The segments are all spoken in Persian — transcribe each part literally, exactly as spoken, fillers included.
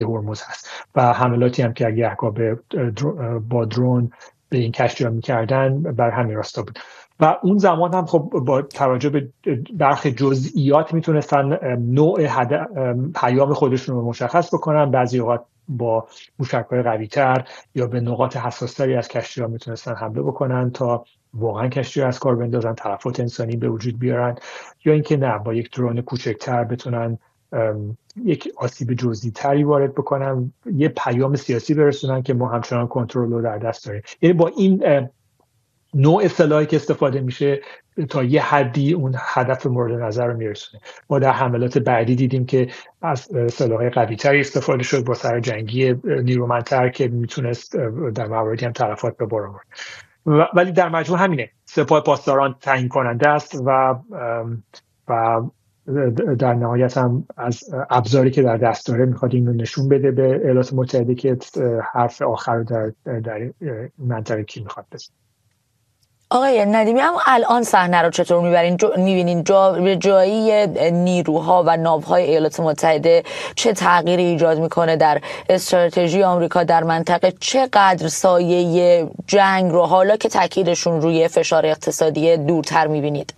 هرمز هست و حملاتی هم که اگه احکام با درون به این کشتی ها میکردن بر همین راستا بود و اون زمان هم خب با توجه به برخی جزئیات میتونستن نوع پیام خودشون رو مشخص بکنن. بعضی اوقات با موشک‌های قوی‌تر یا به نقاط حساس‌تری از کشتی ها میتونستن حمله بکنن تا واقعا کشتی ها از کار بندازن، تلفات انسانی به وجود بیارن، یا اینکه نه با یک درون کوچکتر بتونن یک آسیب جزئی تری وارد بکنن، یه پیام سیاسی برسونن که ما همچنان کنترل رو در دست داریم. یعنی با این نوع سلاحی که استفاده میشه تا یه حدی اون هدف مورد نظر رو میرسونه. ما در حملات بعدی دیدیم که از سلاح‌های قوی‌تری استفاده شد با سر جنگی نیرومندتر که میتونست در مواردی هم تلفات به بار آورد. ولی در مجموع همینه، سپاه پاسداران تعیین کننده است و و در نهایت هم از ابزاری که در دست داره میخواد این رو نشون بده به ایالات متحده که حرف آخر رو در در منطقه کی میخواد بزنه. آقای ندیمی، هم الان صحنه رو چطور میبرین؟ جو میبینین جا به جایی نیروها و ناوهای ایالات متحده چه تغییری ایجاد میکنه در استراتژی آمریکا در منطقه؟ چقدر سایه جنگ رو حالا که تاکیدشون روی فشار اقتصادی دورتر میبینید؟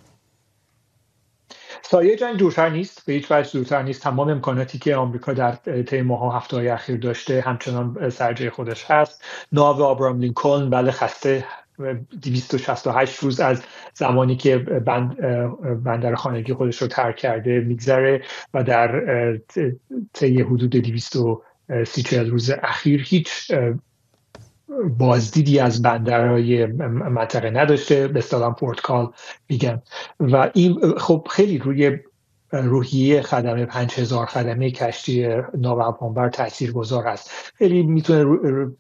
سایه جنگ دورتر نیست، به هیچ وجه دورتر نیست. تمام امکاناتی که آمریکا در طی ماه‌ها هفته‌های اخیر داشته همچنان سر جای خودش هست. ناو آبراهام لینکلن بله خسته دویست و شصت و هشت روز از زمانی که بند بندر خانگی خودش رو ترک کرده میگذره و در طی حدود دویست و سی چهل روز اخیر هیچ بازدیدی از بندرهای منطقه نداشته، به اصطلاح پورت کال میگن و این خب خیلی روی روحیه خدمه پنج هزار خدمه کشتی ناو افغانبر تاثیرگذار است. خیلی میتونه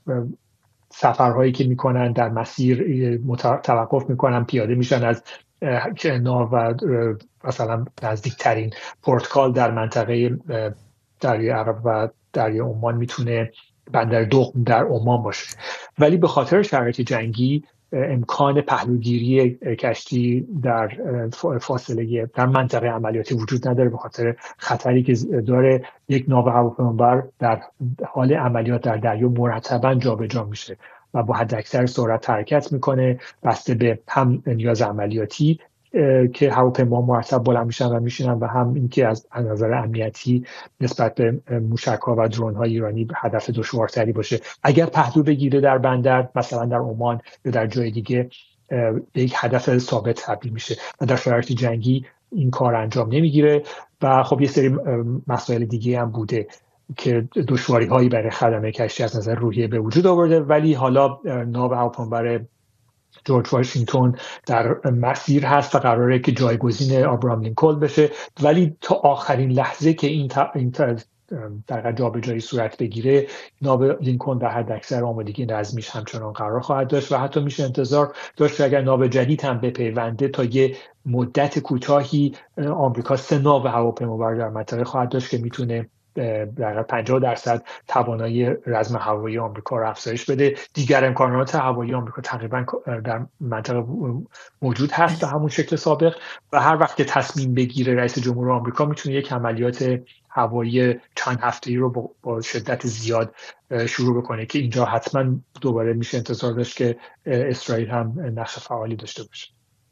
سفرهایی که میکنن در مسیر توقف میکنن، پیاده میشن از ناو و مثلا نزدیکترین پورتکال در منطقه دریای عرب و دریای عمان میتونه بندر دغم در عمان باشه، ولی به خاطر شرایط جنگی امکان پهلوگیری کشتی در فاصله در منطقه عملیاتی وجود نداره. به خاطر خطری که داره یک ناو هواپیمابر در حال عملیات در دریا مرتباً جابجا میشه و با حداکثر سرعت حرکت میکنه، بسته به هم نیاز عملیاتی که هواپیما مرتب بلند میشن و میشینن و هم اینکه از نظر امنیتی نسبت به موشک‌ها و درون‌های ایرانی هدف دشوارتری باشه. اگر پهلو بگیره در بندر مثلا در عمان یا در جای دیگه به یک هدف ثابت تبدیل میشه و در شرایط جنگی این کار انجام نمیگیره و خب یه سری مسائل دیگه هم بوده که دشواری‌هایی برای خدمه کشتی از نظر روحیه به وجود آورده، ولی حالا ناو هواپیمابر جورج واشنگتن در مسیر هست و قراره که جایگزین آبراهام لینکلن بشه، ولی تا آخرین لحظه که این تا این تا در جابجایی صورت بگیره ناو لینکلن در حد اکثر آمادگی نظمیش همچنان قرار خواهد داشت و حتی میشه انتظار داشت اگر ناو جدید هم بپیونده تا یه مدت کوتاهی آمریکا سه ناو هواپیمابر در منطقه خواهد داشت که میتونه در پنجاه درصد توانایی رزم هوایی آمریکا رو افزایش بده. دیگر امکانات هوایی آمریکا تقریبا در منطقه موجود هست به همون شکل سابق و هر وقت که تصمیم بگیره رئیس جمهور آمریکا میتونه یک عملیات هوایی چند هفته‌ای رو با شدت زیاد شروع بکنه که اینجا حتما دوباره میشه انتظار داشت که اسرائیل هم نقش فعالی داشته باشه.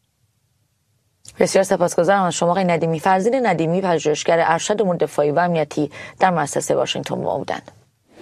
بسیار سپاسگزارم از شما آقای ندیمی. فرزین ندیمی، پژوهشگر ارشد امور دفاعی و امنیتی در مؤسسه واشنگتن با ما بودند.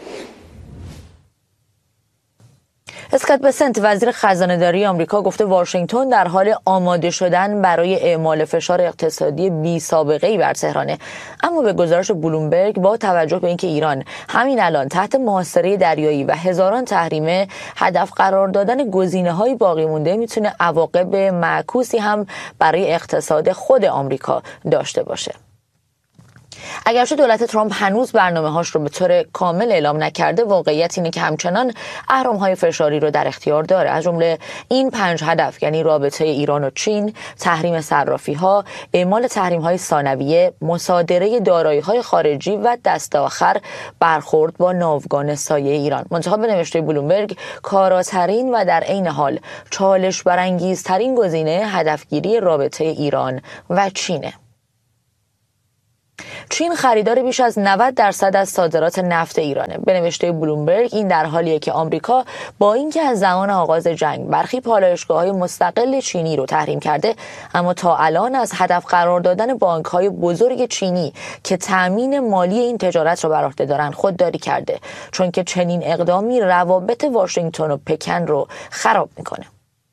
اسکات بسنت، وزیر خزانه‌داری آمریکا، گفته واشنگتن در حال آماده شدن برای اعمال فشار اقتصادی بی سابقه‌ای بر تهرانه. اما به گزارش بلومبرگ با توجه به اینکه ایران همین الان تحت محاصره دریایی و هزاران تحریم هدف قرار دادن گزینه‌های باقی مونده میتونه عواقب معکوسی هم برای اقتصاد خود آمریکا داشته باشه. اگرچه دولت ترامپ هنوز برنامه‌هاش رو به طور کامل اعلام نکرده، واقعیت اینه که همچنان اهرم‌های فشاری رو در اختیار داره. از جمله این پنج هدف، یعنی رابطه ایران و چین، تحریم صرافی‌ها، اعمال تحریم‌های ثانویه، مصادره دارایی‌های خارجی و دست آخر برخورد با ناوگان سایه ایران. منتها به نوشته بلومبرگ، کاراترین و در عین حال چالش برانگیزترین گزینه هدفگیری رابطه ایران و چینه. چین خریدار بیش از نود درصد از صادرات نفت ایرانه. به نوشته بلومبرگ این در حالیه که آمریکا با اینکه از زمان آغاز جنگ برخی پالایشگاه‌های مستقل چینی رو تحریم کرده، اما تا الان از هدف قرار دادن بانک‌های بزرگ چینی که تأمین مالی این تجارت را بر عهده دارند خودداری کرده، چون که چنین اقدامی روابط واشنگتن و پکن رو خراب میکنه.